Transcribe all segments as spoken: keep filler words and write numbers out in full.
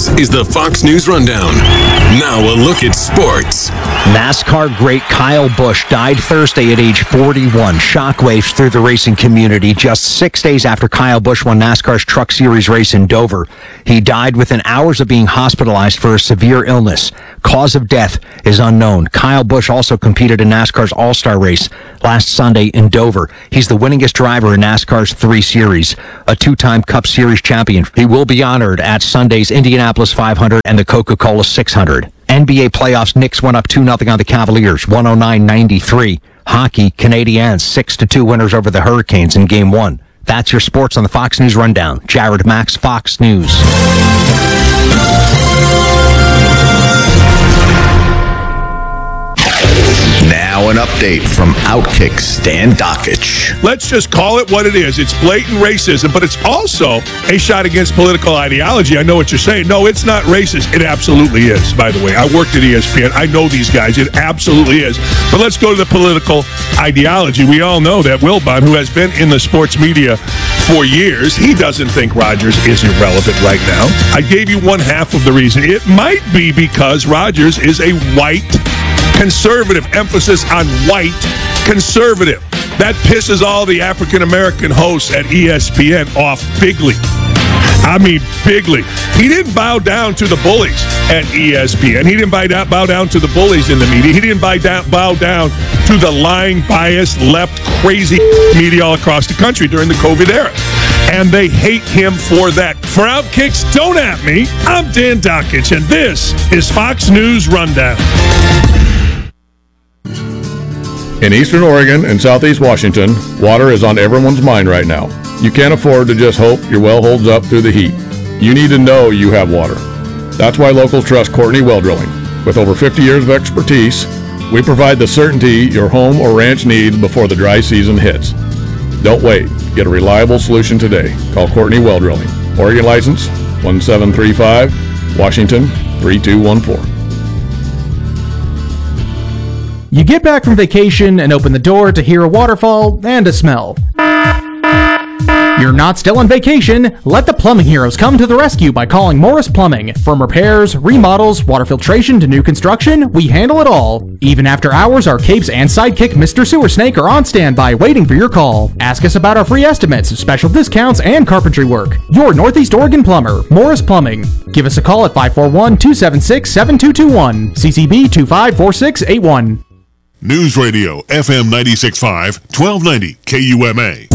This is the Fox News Rundown. Now a look at sports. NASCAR great Kyle Busch died Thursday at age forty-one. Shockwaves through the racing community just six days after Kyle Busch won NASCAR's Truck Series race in Dover. He died within hours of being hospitalized for a severe illness. Cause of death is unknown. Kyle Busch also competed in NASCAR's All-Star race last Sunday in Dover. He's the winningest driver in NASCAR's three series, a two-time Cup Series champion. He will be honored at Sunday's Indianapolis five hundred and the Coca-Cola six hundred. N B A playoffs, Knicks went up two nothing on the Cavaliers, one oh nine ninety-three. Hockey, Canadiens six to two winners over the Hurricanes in Game one. That's your sports on the Fox News Rundown. Jared Max, Fox News. Now an update from Outkick Stan Dockich. Let's just call it what it is. It's blatant racism, but it's also a shot against political ideology. I know what you're saying. No, it's not racist. It absolutely is, by the way. I worked at E S P N. I know these guys. It absolutely is. But let's go to the political ideology. We all know that Wilbon, who has been in the sports media for years, he doesn't think Rodgers is irrelevant right now. I gave you one half of the reason. It might be because Rodgers is a white conservative, emphasis on white conservative. That pisses all the African-American hosts at E S P N off bigly. I mean, bigly. He didn't bow down to the bullies at E S P N. He didn't bow down, bow down to the bullies in the media. He didn't bow down, bow down to the lying, biased, left, crazy media all across the country during the COVID era. And they hate him for that. For Outkicks, don't at me. I'm Dan Dockich, and this is Fox News Rundown. In Eastern Oregon and Southeast Washington, water is on everyone's mind right now. You can't afford to just hope your well holds up through the heat. You need to know you have water. That's why locals trust Courtney Well Drilling. With over fifty years of expertise, we provide the certainty your home or ranch needs before the dry season hits. Don't wait. Get a reliable solution today. Call Courtney Well Drilling. Oregon license one seven three five, Washington three two one four. You get back from vacation and open the door to hear a waterfall and a smell. You're not still on vacation. Let the plumbing heroes come to the rescue by calling Morris Plumbing. From repairs, remodels, water filtration to new construction, we handle it all. Even after hours, our capes and sidekick Mister Sewer Snake are on standby waiting for your call. Ask us about our free estimates, special discounts, and carpentry work. Your Northeast Oregon plumber, Morris Plumbing. Give us a call at five four one, two seven six, seven two two one, C C B two five four six eight one. News Radio, F M ninety-six point five, twelve ninety K U M A.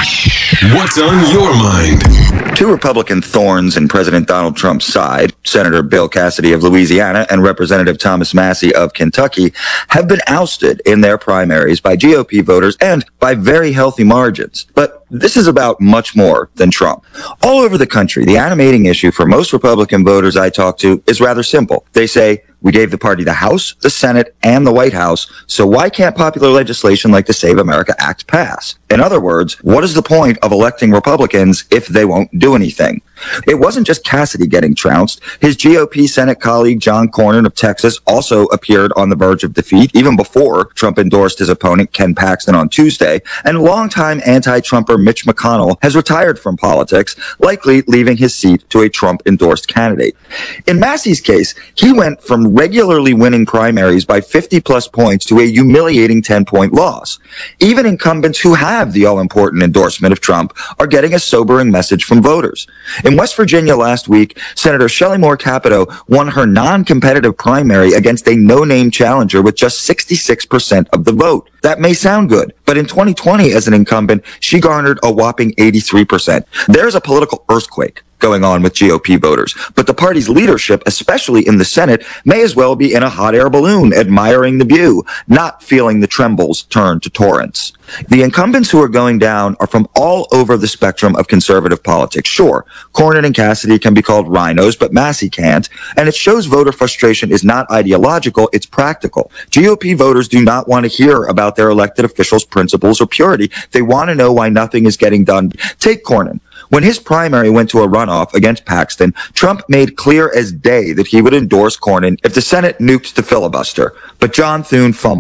What's on your mind? Two Republican thorns in President Donald Trump's side, Senator Bill Cassidy of Louisiana and Representative Thomas Massie of Kentucky, have been ousted in their primaries by G O P voters and by very healthy margins. But this is about much more than Trump. All over the country, the animating issue for most Republican voters I talk to is rather simple. They say, we gave the party the House, the Senate, and the White House, so why can't popular legislation like the Save America Act pass? In other words, what is the point of electing Republicans if they won't do anything? It wasn't just Cassidy getting trounced. His G O P Senate colleague John Cornyn of Texas also appeared on the verge of defeat even before Trump endorsed his opponent Ken Paxton on Tuesday, and longtime anti-Trumper Mitch McConnell has retired from politics, likely leaving his seat to a Trump-endorsed candidate. In Massie's case, he went from regularly winning primaries by fifty plus points to a humiliating ten point loss. Even incumbents who have the all-important endorsement of Trump are getting a sobering message from voters. In West Virginia last week, Senator Shelley Moore Capito won her non-competitive primary against a no-name challenger with just sixty-six percent of the vote. That may sound good, but in twenty twenty as an incumbent, she garnered a whopping eighty-three percent. There's a political earthquake going on with G O P voters, but the party's leadership, especially in the Senate, may as well be in a hot air balloon admiring the view, not feeling the trembles turn to torrents. The incumbents who are going down are from all over the spectrum of conservative politics. Sure, Cornyn and Cassidy can be called rhinos, but Massie can't, and it shows voter frustration is not ideological, it's practical. G O P voters do not want to hear about their elected officials' principles or purity. They want to know why nothing is getting done. Take Cornyn. When his primary went to a runoff against Paxton, Trump made clear as day that he would endorse Cornyn if the Senate nuked the filibuster. But John Thune fumbled.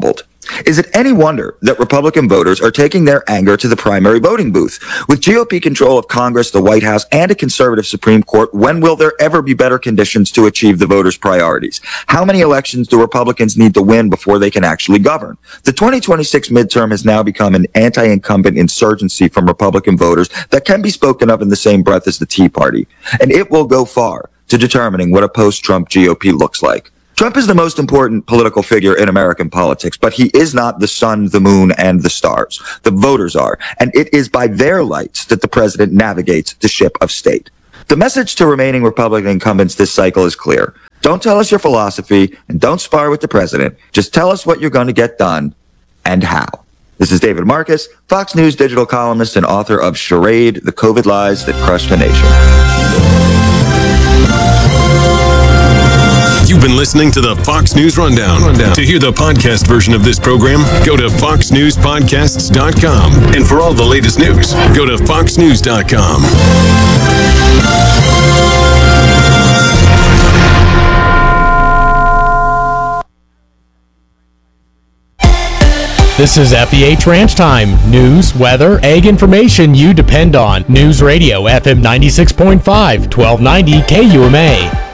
Is it any wonder that Republican voters are taking their anger to the primary voting booth? With G O P control of Congress, the White House, and a conservative Supreme Court, when will there ever be better conditions to achieve the voters' priorities? How many elections do Republicans need to win before they can actually govern? The twenty twenty-six midterm has now become an anti-incumbent insurgency from Republican voters that can be spoken of in the same breath as the Tea Party. And it will go far to determining what a post-Trump G O P looks like. Trump is the most important political figure in American politics, but he is not the sun, the moon, and the stars. The voters are, and it is by their lights that the president navigates the ship of state. The message to remaining Republican incumbents this cycle is clear. Don't tell us your philosophy, and don't spar with the president. Just tell us what you're going to get done, and how. This is David Marcus, Fox News digital columnist and author of Charade, The COVID Lies That Crushed the Nation. You've been listening to the Fox News Rundown. Rundown. To hear the podcast version of this program, go to fox news podcasts dot com. And for all the latest news, go to fox news dot com. This is F E H Ranch Time. News, weather, ag information you depend on. News Radio F M ninety-six point five, twelve ninety K U M A.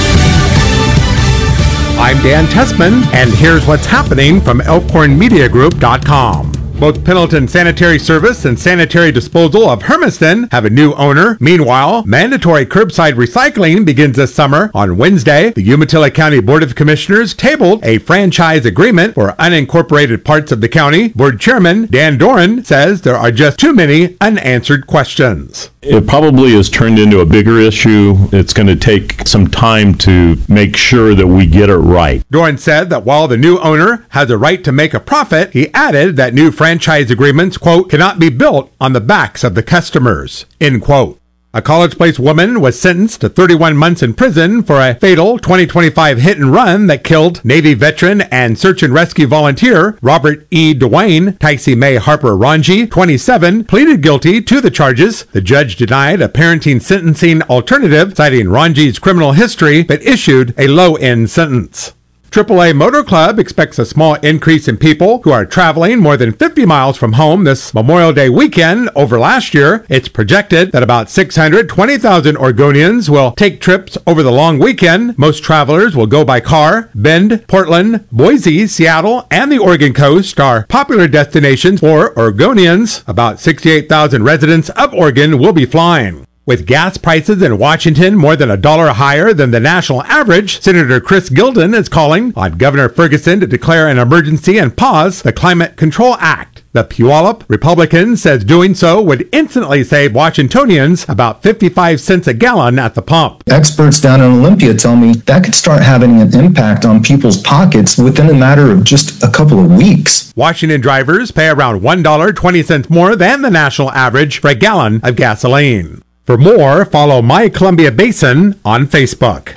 I'm Dan Tessman, and here's what's happening from elkhorn media group dot com. Both Pendleton Sanitary Service and Sanitary Disposal of Hermiston have a new owner. Meanwhile, mandatory curbside recycling begins this summer. On Wednesday, the Umatilla County Board of Commissioners tabled a franchise agreement for unincorporated parts of the county. Board Chairman Dan Doran says there are just too many unanswered questions. It probably has turned into a bigger issue. It's going to take some time to make sure that we get it right. Doran said that while the new owner has a right to make a profit, he added that new franchise agreements, quote, cannot be built on the backs of the customers, end quote. A College Place woman was sentenced to thirty-one months in prison for a fatal twenty twenty-five hit and run that killed Navy veteran and search and rescue volunteer Robert E. DeWayne. Tycee May Harper Ranji, twenty-seven, pleaded guilty to the charges. The judge denied a parenting sentencing alternative, citing Ranji's criminal history, but issued a low-end sentence. triple A Motor Club expects a small increase in people who are traveling more than fifty miles from home this Memorial Day weekend over last year. It's projected that about six hundred twenty thousand Oregonians will take trips over the long weekend. Most travelers will go by car. Bend, Portland, Boise, Seattle, and the Oregon coast are popular destinations for Oregonians. About sixty-eight thousand residents of Oregon will be flying. With gas prices in Washington more than a dollar higher than the national average, Senator Chris Gilden is calling on Governor Ferguson to declare an emergency and pause the Climate Control Act. The Puyallup Republican says doing so would instantly save Washingtonians about fifty-five cents a gallon at the pump. Experts down in Olympia tell me that could start having an impact on people's pockets within a matter of just a couple of weeks. Washington drivers pay around one dollar and twenty cents more than the national average for a gallon of gasoline. For more, follow My Columbia Basin on Facebook.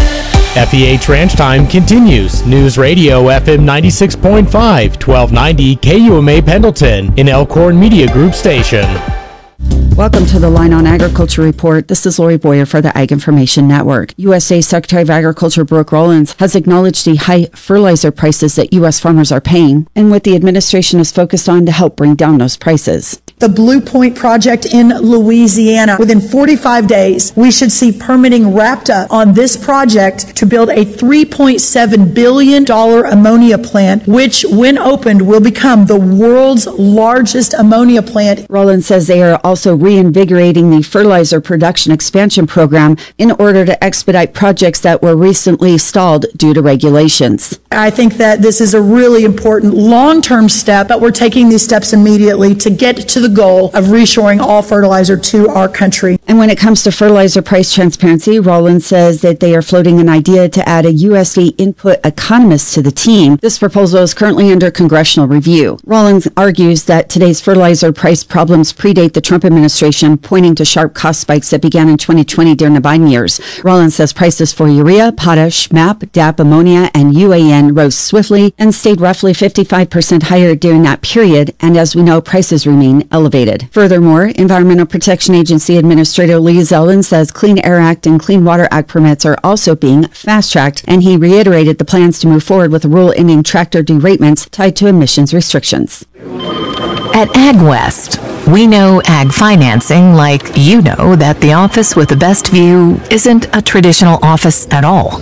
F E H Ranch Time continues. News Radio F M ninety-six point five, twelve ninety K U M A Pendleton, an Elkhorn Media Group station. Welcome to the Line on Agriculture Report. This is Lori Boyer for the Ag Information Network. U S A Secretary of Agriculture Brooke Rollins has acknowledged the high fertilizer prices that U S farmers are paying and what the administration is focused on to help bring down those prices. The Blue Point project in Louisiana. Within forty-five days, we should see permitting wrapped up on this project to build a three point seven billion dollars ammonia plant, which, when opened, will become the world's largest ammonia plant. Rollins says they are also reinvigorating the fertilizer production expansion program in order to expedite projects that were recently stalled due to regulations. I think that this is a really important long-term step, but we're taking these steps immediately to get to the goal of reshoring all fertilizer to our country. And when it comes to fertilizer price transparency, Rollins says that they are floating an idea to add a U S D input economist to the team. This proposal is currently under congressional review. Rollins argues that today's fertilizer price problems predate the Trump administration, pointing to sharp cost spikes that began in twenty twenty during the Biden years. Rollins says prices for urea, potash, M A P, D A P, ammonia, and U A N then rose swiftly and stayed roughly fifty-five percent higher during that period, and as we know, prices remain elevated. Furthermore, Environmental Protection Agency Administrator Lee Zeldin says Clean Air Act and Clean Water Act permits are also being fast-tracked, and he reiterated the plans to move forward with a rule ending tractor deratements tied to emissions restrictions. At AgWest, we know ag financing like you know that the office with the best view isn't a traditional office at all.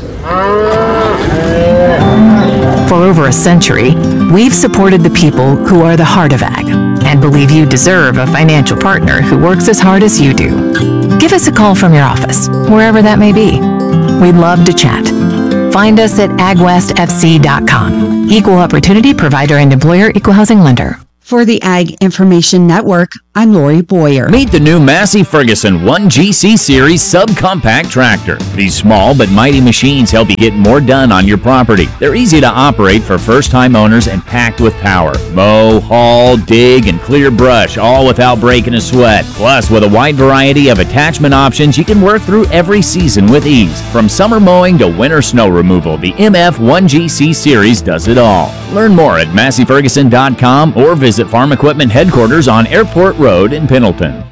For over a century, we've supported the people who are the heart of ag and believe you deserve a financial partner who works as hard as you do. Give us a call from your office, wherever that may be. We'd love to chat. Find us at ag west f c dot com. Equal Opportunity Provider and Employer Equal Housing Lender. For the Ag Information Network, I'm Lori Boyer. Meet the new Massey Ferguson one G C Series subcompact tractor. These small but mighty machines help you get more done on your property. They're easy to operate for first-time owners and packed with power. Mow, haul, dig, and clear brush, all without breaking a sweat. Plus, with a wide variety of attachment options, you can work through every season with ease. From summer mowing to winter snow removal, the M F one G C Series does it all. Learn more at massey ferguson dot com or visit Farm Equipment Headquarters on Airport Road in Pendleton.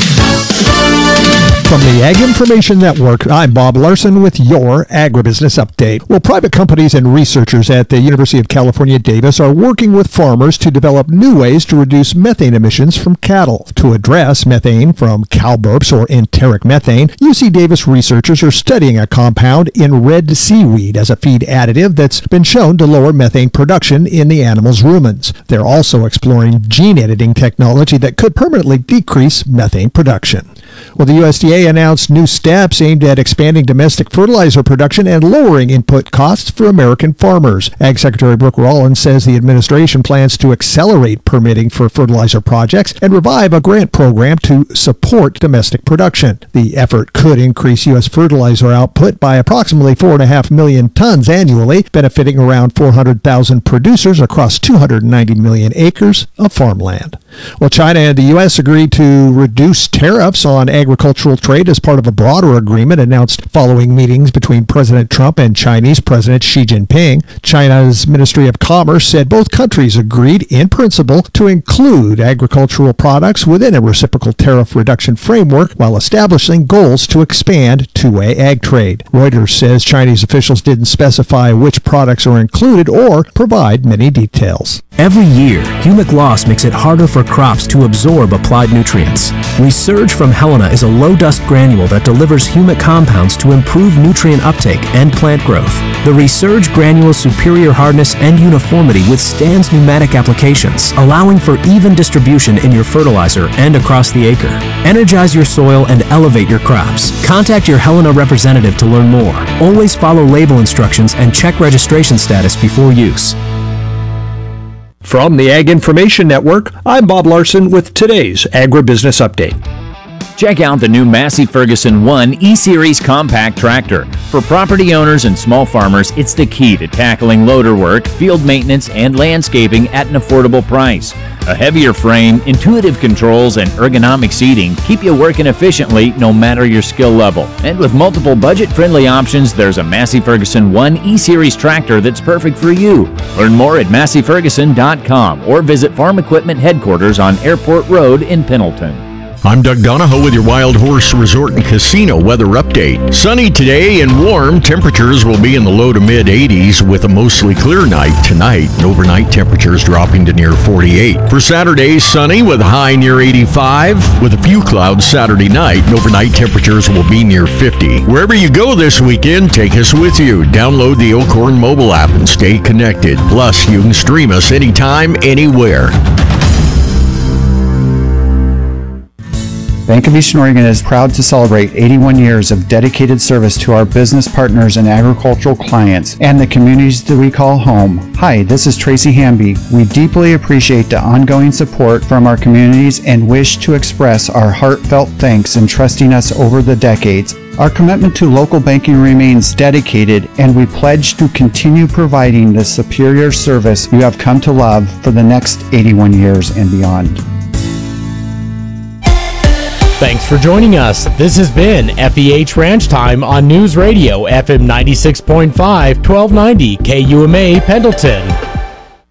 From the Ag Information Network, I'm Bob Larson with your Agribusiness Update. Well, private companies and researchers at the University of California, Davis are working with farmers to develop new ways to reduce methane emissions from cattle. To address methane from cow burps or enteric methane, U C Davis researchers are studying a compound in red seaweed as a feed additive that's been shown to lower methane production in the animal's rumens. They're also exploring gene editing technology that could permanently decrease methane production. Well, the U S D A announced new steps aimed at expanding domestic fertilizer production and lowering input costs for American farmers. Ag Secretary Brooke Rollins says the administration plans to accelerate permitting for fertilizer projects and revive a grant program to support domestic production. The effort could increase U S fertilizer output by approximately four point five million tons annually, benefiting around four hundred thousand producers across two hundred ninety million acres of farmland. Well, China and the U S agreed to reduce tariffs on agricultural trade as part of a broader agreement announced following meetings between President Trump and Chinese President Xi Jinping. China's Ministry of Commerce said both countries agreed in principle to include agricultural products within a reciprocal tariff reduction framework while establishing goals to expand two-way ag trade. Reuters says Chinese officials didn't specify which products are included or provide many details. Every year, humic loss makes it harder for crops to absorb applied nutrients. Resurge from Helena is a low-dust granule that delivers humic compounds to improve nutrient uptake and plant growth. The Resurge granule's superior hardness and uniformity withstands pneumatic applications, allowing for even distribution in your fertilizer and across the acre. Energize your soil and elevate your crops. Contact your Helena representative to learn more. Always follow label instructions and check registration status before use. From the Ag Information Network, I'm Bob Larson with today's Agribusiness Update. Check out the new Massey Ferguson one E-Series compact tractor. For property owners and small farmers, it's the key to tackling loader work, field maintenance, and landscaping at an affordable price. A heavier frame, intuitive controls, and ergonomic seating keep you working efficiently no matter your skill level. And with multiple budget-friendly options, there's a Massey Ferguson one E-Series tractor that's perfect for you. Learn more at massey ferguson dot com or visit Farm Equipment Headquarters on Airport Road in Pendleton. I'm Doug Donahoe with your Wild Horse Resort and Casino weather update. Sunny today and warm. Temperatures will be in the low to mid eighties with a mostly clear night tonight. And overnight temperatures dropping to near forty-eight. For Saturday, sunny with a high near eighty-five. With a few clouds Saturday night, and overnight temperatures will be near fifty. Wherever you go this weekend, take us with you. Download the Elkhorn mobile app and stay connected. Plus, you can stream us anytime, anywhere. Bank of Eastern Oregon is proud to celebrate eighty-one years of dedicated service to our business partners and agricultural clients and the communities that we call home. Hi, this is Tracy Hamby. We deeply appreciate the ongoing support from our communities and wish to express our heartfelt thanks in trusting us over the decades. Our commitment to local banking remains dedicated, and we pledge to continue providing the superior service you have come to love for the next eighty-one years and beyond. Thanks for joining us. This has been F E H Ranch Time on News Radio F M ninety-six point five, twelve ninety K U M A Pendleton.